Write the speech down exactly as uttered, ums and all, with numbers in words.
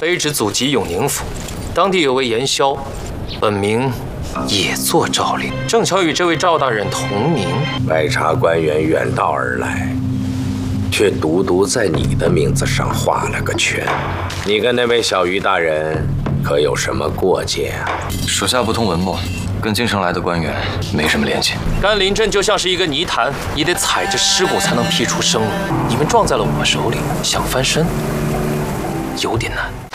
卑职祖籍永宁府，当地有位严萧，本名也作赵灵，正巧与这位赵大人同名。 白茶官员远道而来，却独独在你的名字上画了个圈。你跟那位小于大人可有什么过节啊？ 属下不通文墨，跟京城来的官员没什么联系。 甘林镇就像是一个泥潭，你得踩着尸骨才能辟出生路。你们撞在了我手里，想翻身有点难。